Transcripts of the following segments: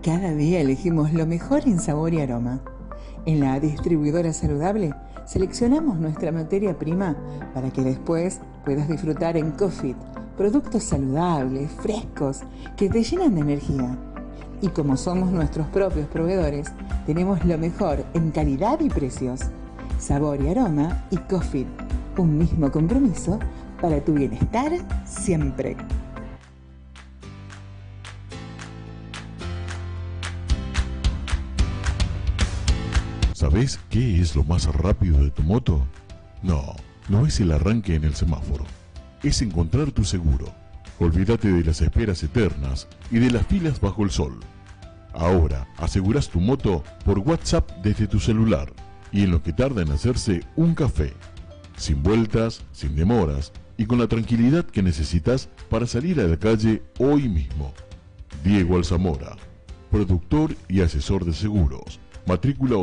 Cada día elegimos lo mejor en sabor y aroma. En la distribuidora saludable seleccionamos nuestra materia prima para que después puedas disfrutar en Cofit productos saludables, frescos, que te llenan de energía. Y como somos nuestros propios proveedores, tenemos lo mejor en calidad y precios. Sabor y aroma y Cofit, un mismo compromiso para tu bienestar siempre. ¿Sabés qué es lo más rápido de tu moto? No es el arranque en el semáforo. Es encontrar tu seguro. Olvídate de las esperas eternas y de las filas bajo el sol. Ahora asegurás tu moto por WhatsApp desde tu celular y en lo que tarda en hacerse un café. Sin vueltas, sin demoras y con la tranquilidad que necesitas para salir a la calle hoy mismo. Diego Alzamora, productor y asesor de seguros. Matrícula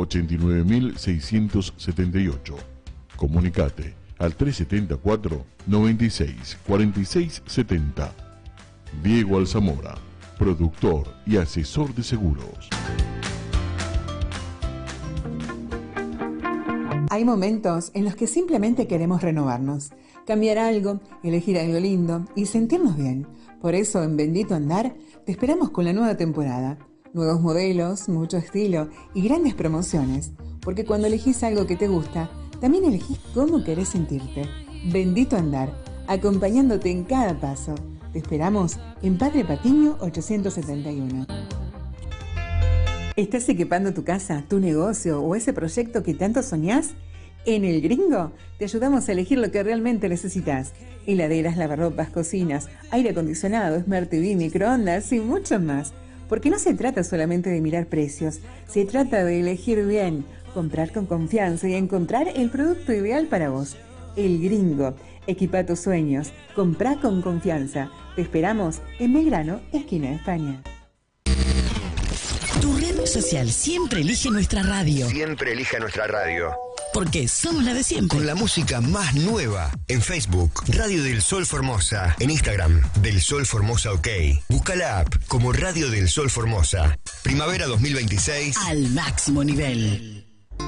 89.678. Comunicate al 374 96 46 70. Diego Alzamora, productor y asesor de seguros. Hay momentos en los que simplemente queremos renovarnos, cambiar algo, elegir algo lindo y sentirnos bien. Por eso en Bendito Andar te esperamos con la nueva temporada. Nuevos modelos, mucho estilo y grandes promociones, porque cuando elegís algo que te gusta, también elegís cómo querés sentirte. Bendito Andar, acompañándote en cada paso. Te esperamos en Padre Patiño 871. ¿Estás equipando tu casa, tu negocio o ese proyecto que tanto soñás? En El Gringo te ayudamos a elegir lo que realmente necesitas. Heladeras, lavarropas, cocinas, aire acondicionado, Smart TV, microondas y mucho más. Porque no se trata solamente de mirar precios, se trata de elegir bien, comprar con confianza y encontrar el producto ideal para vos. El Gringo, equipa tus sueños, comprá con confianza. Te esperamos en Belgrano, esquina de España. Tu red social siempre elige nuestra radio. Siempre elija nuestra radio. Porque somos la de siempre. Con la música más nueva. En Facebook, Radio del Sol Formosa. En Instagram, Del Sol Formosa OK. Busca la app como Radio del Sol Formosa. Primavera 2026. Al máximo nivel.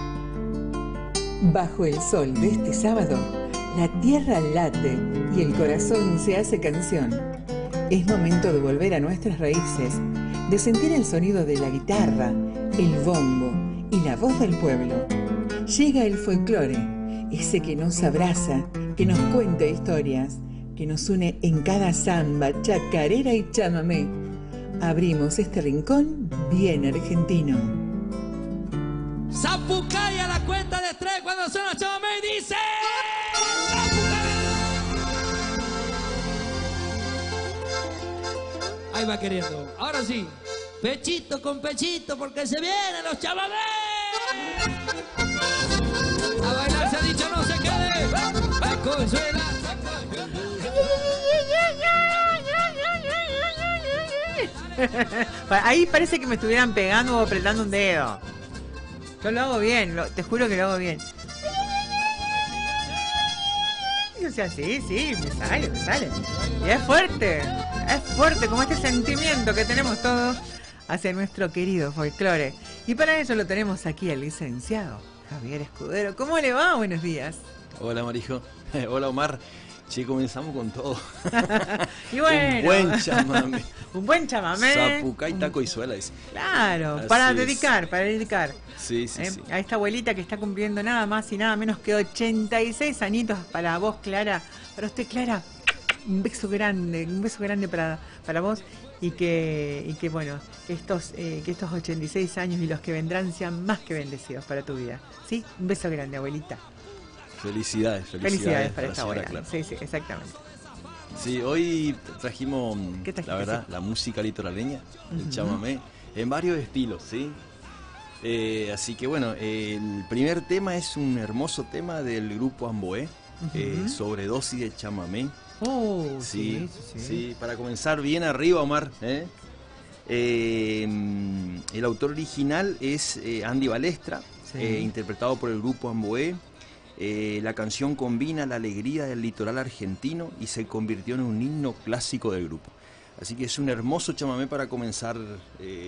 Bajo el sol de este sábado, la tierra late y el corazón se hace canción. Es momento de volver a nuestras raíces, de sentir el sonido de la guitarra, el bombo y la voz del pueblo. Llega el folclore, ese que nos abraza, que nos cuenta historias, que nos une en cada samba, chacarera y chamamé. Abrimos este rincón bien argentino. Zapucay a la cuenta de 3 cuando suena chamamé y dice... Ahí va queriendo. Ahora sí, pechito con pechito porque se vienen los chamamés. A bailar se ha dicho no se quede. Consuela. Ahí parece que me estuvieran pegando o apretando un dedo. Yo lo hago bien, te juro que lo hago bien. O sea, sí, me sale. Y es fuerte como este sentimiento que tenemos todos hacia nuestro querido folclore. Y para eso lo tenemos aquí al licenciado Javier Escudero. ¿Cómo le va? Buenos días. Hola Marijo, hola Omar. Che, comenzamos con todo. Y bueno, un buen chamamé. Un buen chamamé. Zapucay, taco y suela. Dice. Claro, Así para es. dedicar. Sí. A esta abuelita que está cumpliendo nada más y nada menos que 86 añitos para vos, Clara. Para usted, Clara, un beso grande para vos y que bueno, que estos 86 años y los que vendrán sean más que bendecidos para tu vida. ¿Sí? Un beso grande, abuelita. Felicidades para esta abuela. Clara. Sí, exactamente. Sí, hoy trajimos, ¿Qué trajiste? la verdad, la música litoraleña, el chamamé, en varios estilos, ¿sí? Así que bueno, el primer tema es un hermoso tema del grupo Amboé, Sobredosis de chamamé. Sí, para comenzar bien arriba, Omar. El autor original es Andy Balestra, interpretado por el grupo Amboé. La canción combina la alegría del litoral argentino y se convirtió en un himno clásico del grupo. Así que es un hermoso chamamé para comenzar